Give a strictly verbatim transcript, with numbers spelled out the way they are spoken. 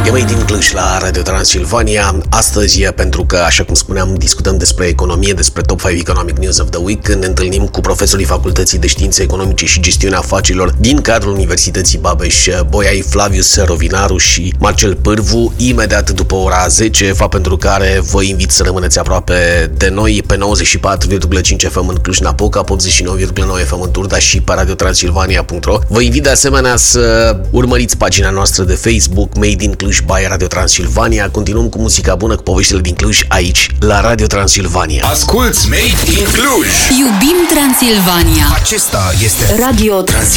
E Made in Cluj la Radio Transilvania. Astăzi, pentru că, așa cum spuneam, discutăm despre economie, despre Top cinci Economic News of the Week, ne întâlnim cu profesorii Facultății de Științe Economice și Gestiunea Afacerilor din cadrul Universității Babeș, Boiai Flavius Rovinaru și Marcel Pârvu, imediat după ora zece, fapt pentru care vă invit să rămâneți aproape de noi pe nouăzeci și patru virgulă cinci F M în Cluj-Napoca, pe optzeci și nouă virgulă nouă F M în Turda și pe radio transilvania punct ro. Vă invit de asemenea să urmăriți pagina noastră de Facebook Made in Cluj by Radio Transilvania. Continuăm cu muzica bună, cu poveștile din Cluj aici, la Radio Transilvania. Asculți Made in Cluj! Iubim Transilvania! Acesta este Radio Transilvania.